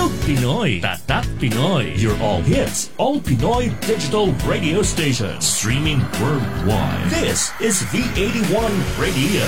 Pinoy, Tatak Pinoy. Your all hits, all Pinoy digital radio station. Streaming worldwide. This is V81 Radio.